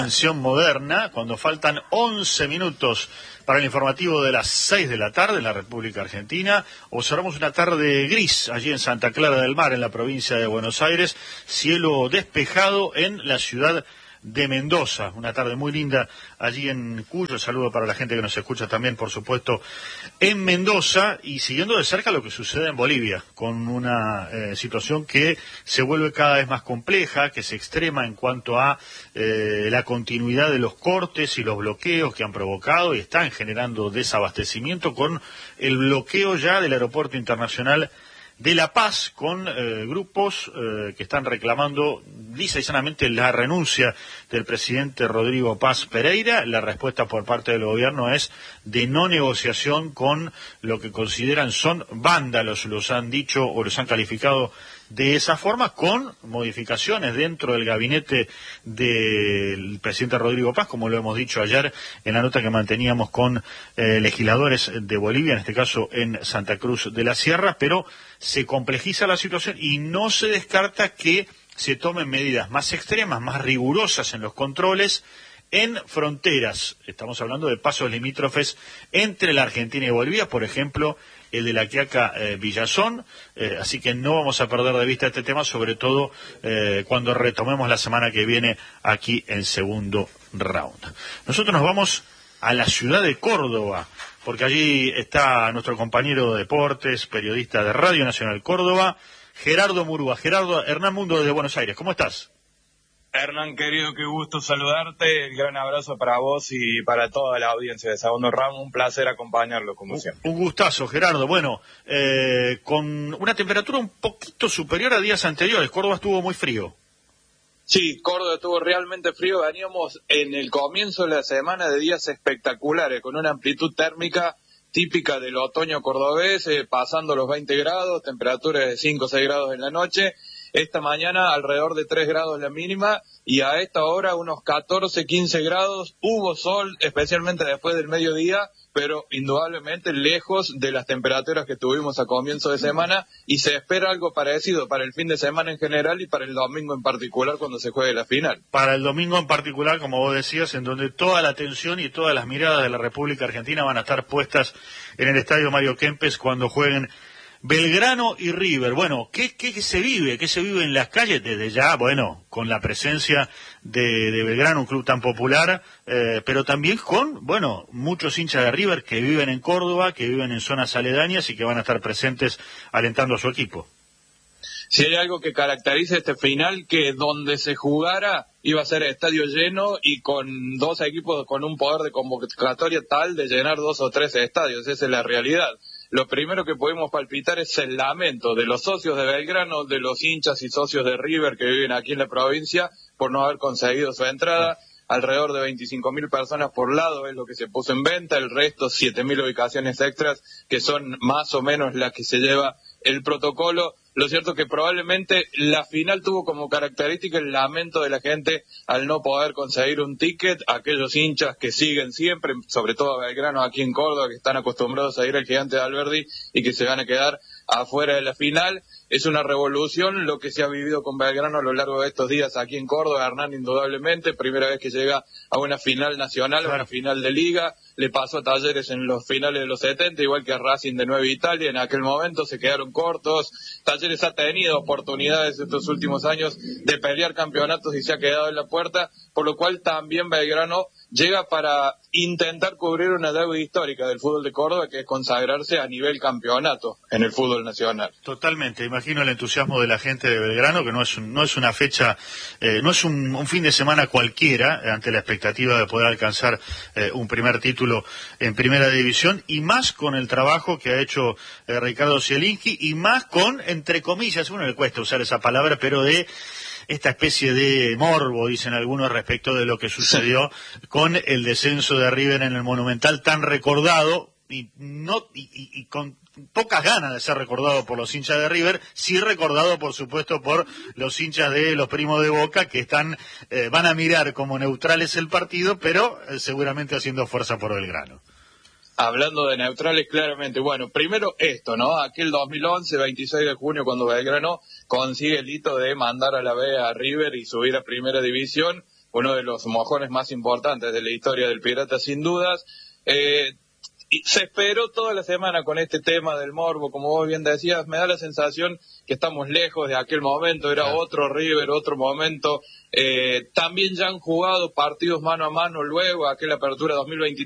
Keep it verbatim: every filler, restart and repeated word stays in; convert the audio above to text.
canción moderna, cuando faltan once minutos para el informativo de las seis de la tarde en la República Argentina. Observamos una tarde gris allí en Santa Clara del Mar, en la provincia de Buenos Aires, cielo despejado en la ciudad de Mendoza, una tarde muy linda allí en Cuyo. Saludo para la gente que nos escucha también, por supuesto, en Mendoza, y siguiendo de cerca lo que sucede en Bolivia, con una eh, situación que se vuelve cada vez más compleja, que se extrema en cuanto a eh, la continuidad de los cortes y los bloqueos que han provocado y están generando desabastecimiento, con el bloqueo ya del aeropuerto internacional de La Paz, con eh, grupos eh, que están reclamando lisa y sanamente la renuncia del presidente Rodrigo Paz Pereira. La respuesta por parte del gobierno es de no negociación con lo que consideran son vándalos, los han dicho o los han calificado de esa forma, con modificaciones dentro del gabinete del presidente Rodrigo Paz, como lo hemos dicho ayer en la nota que manteníamos con eh, legisladores de Bolivia, en este caso en Santa Cruz de la Sierra, pero se complejiza la situación y no se descarta que se tomen medidas más extremas, más rigurosas en los controles en fronteras. Estamos hablando de pasos limítrofes entre la Argentina y Bolivia, por ejemplo, el de la Quiaca eh, Villazón, eh, así que no vamos a perder de vista este tema, sobre todo eh, cuando retomemos la semana que viene aquí en segundo round. Nosotros nos vamos a la ciudad de Córdoba, porque allí está nuestro compañero de deportes, periodista de Radio Nacional Córdoba, Gerardo Murúa. Gerardo, Hernán Mundo desde Buenos Aires, ¿cómo estás? Hernán, querido, qué gusto saludarte. Un gran abrazo para vos y para toda la audiencia de Segundo Round. Un placer acompañarlo, como siempre. Un gustazo, Gerardo. Bueno, eh, con una temperatura un poquito superior a días anteriores. Córdoba estuvo muy frío. Sí, Córdoba estuvo realmente frío. Veníamos en el comienzo de la semana de días espectaculares, con una amplitud térmica típica del otoño cordobés, eh, pasando los veinte grados, temperaturas de cinco o seis grados en la noche. Esta mañana alrededor de tres grados la mínima, y a esta hora unos catorce, quince grados. Hubo sol, especialmente después del mediodía, pero indudablemente lejos de las temperaturas que tuvimos a comienzo de semana, y se espera algo parecido para el fin de semana en general y para el domingo en particular cuando se juegue la final. Para el domingo en particular, como vos decías, en donde toda la atención y todas las miradas de la República Argentina van a estar puestas en el Estadio Mario Kempes cuando jueguen Belgrano y River. Bueno, ¿qué, qué, qué se vive? ¿Qué se vive en las calles? Desde ya, bueno, con la presencia de, de Belgrano, un club tan popular, eh, pero también con, bueno, muchos hinchas de River que viven en Córdoba, que viven en zonas aledañas y que van a estar presentes alentando a su equipo. Si hay algo que caracteriza este final, que donde se jugara iba a ser estadio lleno y con dos equipos con un poder de convocatoria tal de llenar dos o tres estadios. Esa es la realidad. Lo primero que podemos palpitar es el lamento de los socios de Belgrano, de los hinchas y socios de River que viven aquí en la provincia por no haber conseguido su entrada. Alrededor de veinticinco mil personas por lado es lo que se puso en venta, el resto siete mil ubicaciones extras, que son más o menos las que se lleva el protocolo. Lo cierto es que probablemente la final tuvo como característica el lamento de la gente al no poder conseguir un ticket. Aquellos hinchas que siguen siempre, sobre todo a Belgrano aquí en Córdoba, que están acostumbrados a ir al Gigante de Alberdi y que se van a quedar afuera de la final. Es una revolución lo que se ha vivido con Belgrano a lo largo de estos días aquí en Córdoba, Hernán, indudablemente. Primera vez que llega a una final nacional, a una final de liga. Le pasó a Talleres en los finales de los setenta, igual que a Racing de Nueva Italia. En aquel momento se quedaron cortos. Talleres ha tenido oportunidades estos últimos años de pelear campeonatos y se ha quedado en la puerta, por lo cual también Belgrano llega para intentar cubrir una deuda histórica del fútbol de Córdoba, que es consagrarse a nivel campeonato en el fútbol nacional. Totalmente, imagino el entusiasmo de la gente de Belgrano, que no es un, no es una fecha, eh, no es un, un fin de semana cualquiera, eh, ante la expectativa de poder alcanzar eh, un primer título en Primera División, y más con el trabajo que ha hecho eh, Ricardo Zielinski, y más con, entre comillas, uno le cuesta usar esa palabra, pero de esta especie de morbo, dicen algunos, respecto de lo que sucedió con el descenso de River en el Monumental, tan recordado, y no y, y, y con pocas ganas de ser recordado por los hinchas de River, sí recordado, por supuesto, por los hinchas de los primos de Boca, que están eh, van a mirar como neutrales el partido, pero eh, seguramente haciendo fuerza por Belgrano. Hablando de neutrales, claramente, bueno, primero esto, ¿no? Aquel dos mil once, veintiséis de junio, cuando Belgrano consigue el hito de mandar a la B a River y subir a Primera División, uno de los mojones más importantes de la historia del Pirata, sin dudas. Eh, y se esperó toda la semana con este tema del morbo, como vos bien decías. Me da la sensación que estamos lejos de aquel momento, era otro River, otro momento. Eh, también ya han jugado partidos mano a mano luego, aquella apertura dos mil veintitrés.